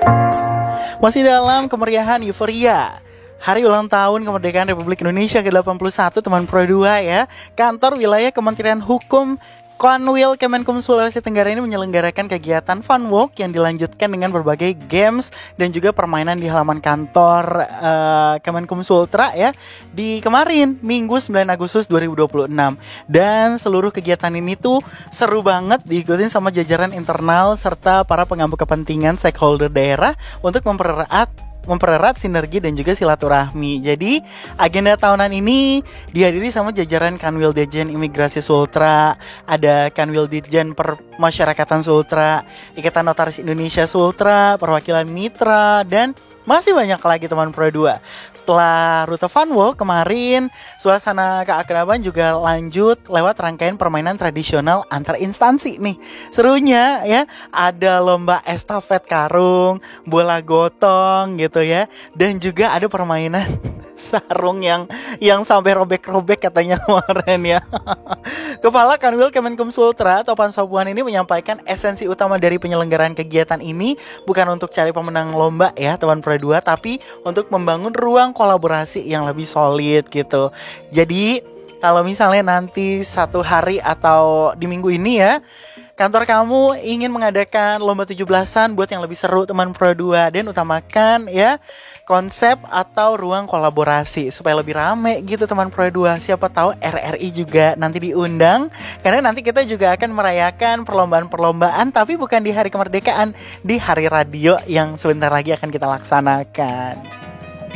Masih dalam kemeriahan euforia Hari ulang tahun kemerdekaan Republik Indonesia ke-81 teman Pro 2 ya. Kantor wilayah Kementerian Hukum Kanwil Kemenkum Sulawesi Tenggara ini menyelenggarakan kegiatan fun walk yang dilanjutkan dengan berbagai games dan juga permainan di halaman kantor Kemenkum Sultra ya di kemarin Minggu 9 Agustus 2026. Dan seluruh kegiatan ini tuh seru banget diikutin sama jajaran internal serta para pengampu kepentingan stakeholder daerah untuk mempererat sinergi dan juga silaturahmi. Jadi agenda tahunan ini dihadiri sama jajaran Kanwil Ditjen Imigrasi Sultra, ada Kanwil Ditjen Permasyarakatan Sultra, Ikatan Notaris Indonesia Sultra, perwakilan mitra, dan masih banyak lagi teman Pro 2. Setelah rute fun walk kemarin, suasana keakraban juga lanjut lewat rangkaian permainan tradisional antar instansi nih. Serunya ya, ada lomba estafet karung, bola gotong gitu ya, dan juga ada permainan sarung yang sampai robek-robek katanya kemarin ya. Kepala Kanwil Kemenkum Sultra Topan Sopuan ini menyampaikan esensi utama dari penyelenggaraan kegiatan ini bukan untuk cari pemenang lomba ya teman Pro 2, tapi untuk membangun ruang kolaborasi yang lebih solid gitu. Jadi kalau misalnya nanti satu hari atau di minggu ini ya, kantor kamu ingin mengadakan lomba 17-an buat yang lebih seru teman Pro 2, dan utamakan ya konsep atau ruang kolaborasi supaya lebih rame gitu teman Pro 2. Siapa tahu RRI juga nanti diundang, karena nanti kita juga akan merayakan perlombaan-perlombaan tapi bukan di hari kemerdekaan, di hari radio yang sebentar lagi akan kita laksanakan.